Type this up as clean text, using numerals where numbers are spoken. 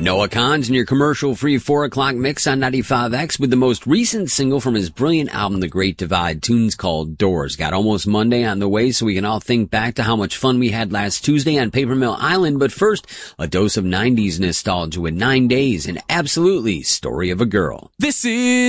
Noah Kahan's in your commercial-free 4 o'clock mix on 95X with the most recent single from his brilliant album, The Great Divide. Tunes called Doors. Got Almost Monday on the way, so we can all think back to how much fun we had last Tuesday on Paper Mill Island. But first, a dose of 90s nostalgia with 9 Days and Absolutely Story of a Girl. This is